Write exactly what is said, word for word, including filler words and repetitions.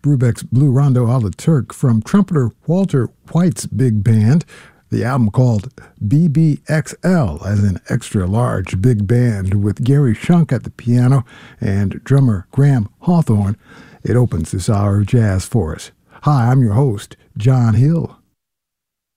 Brubeck's Blue Rondo a la Turk from trumpeter Walter White's big band. The album called B B X L, as an extra large big band with Gary Shunk at the piano and drummer Graham Hawthorne. It opens this hour of jazz for us. Hi, I'm your host, John Hill.